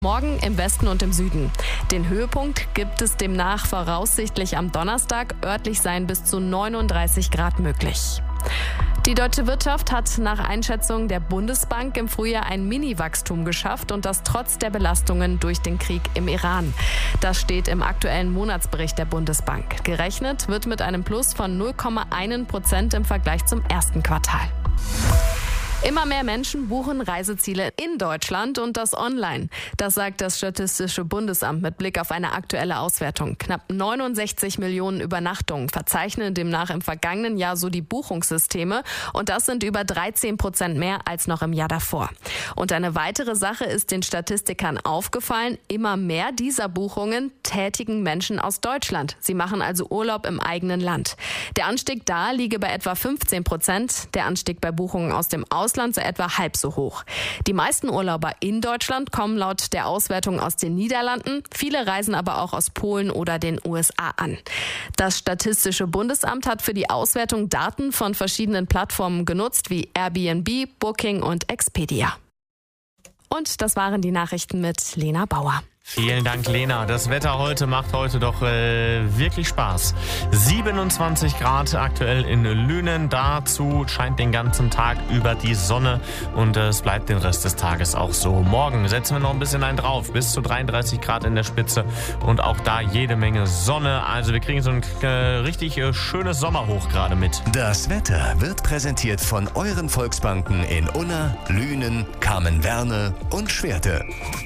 Morgen im Westen und im Süden. Den Höhepunkt gibt es demnach voraussichtlich am Donnerstag. Örtlich seien bis zu 39 Grad möglich. Die deutsche Wirtschaft hat nach Einschätzung der Bundesbank im Frühjahr ein Mini-Wachstum geschafft und das trotz der Belastungen durch den Krieg im Iran. Das steht im aktuellen Monatsbericht der Bundesbank. Gerechnet wird mit einem Plus von 0,1% im Vergleich zum ersten Quartal. Immer mehr Menschen buchen Reiseziele in Deutschland und das online. Das sagt das Statistische Bundesamt mit Blick auf eine aktuelle Auswertung. Knapp 69 Millionen Übernachtungen verzeichnen demnach im vergangenen Jahr so die Buchungssysteme und das sind über 13% mehr als noch im Jahr davor. Und eine weitere Sache ist den Statistikern aufgefallen, immer mehr dieser Buchungen tätigen Menschen aus Deutschland. Sie machen also Urlaub im eigenen Land. Der Anstieg da liege bei etwa 15%, der Anstieg bei Buchungen aus dem Ausland sei etwa halb so hoch. Die meisten Urlauber in Deutschland kommen laut der Auswertung aus den Niederlanden. Viele reisen aber auch aus Polen oder den USA an. Das Statistische Bundesamt hat für die Auswertung Daten von verschiedenen Plattformen genutzt, wie Airbnb, Booking und Expedia. Und das waren die Nachrichten mit Lena Bauer. Vielen Dank, Lena. Das Wetter heute macht doch wirklich Spaß. 27 Grad aktuell in Lünen. Dazu scheint den ganzen Tag über die Sonne und es bleibt den Rest des Tages auch so. Morgen setzen wir noch ein bisschen einen drauf. Bis zu 33 Grad in der Spitze und auch da jede Menge Sonne. Also wir kriegen so ein richtig schönes Sommerhoch gerade mit. Das Wetter wird präsentiert von euren Volksbanken in Unna, Lünen, Kamen-Werne und Schwerte.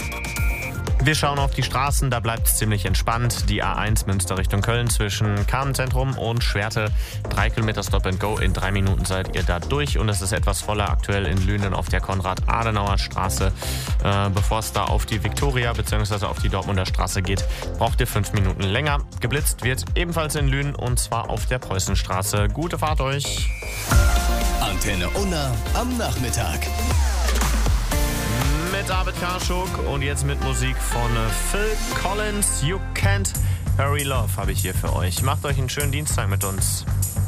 Wir schauen auf die Straßen, da bleibt es ziemlich entspannt. Die A1 Münster Richtung Köln zwischen Carmen-Zentrum und Schwerte. 3 Kilometer Stop and Go, in 3 Minuten seid ihr da durch. Und es ist etwas voller aktuell in Lünen auf der Konrad-Adenauer-Straße. Bevor es da auf die Viktoria bzw. auf die Dortmunder Straße geht, braucht ihr 5 Minuten länger. Geblitzt wird ebenfalls in Lünen und zwar auf der Preußenstraße. Gute Fahrt euch! Antenne Unna am Nachmittag. Mit David Karschuk und jetzt mit Musik von Phil Collins. You Can't Hurry Love habe ich hier für euch. Macht euch einen schönen Dienstag mit uns.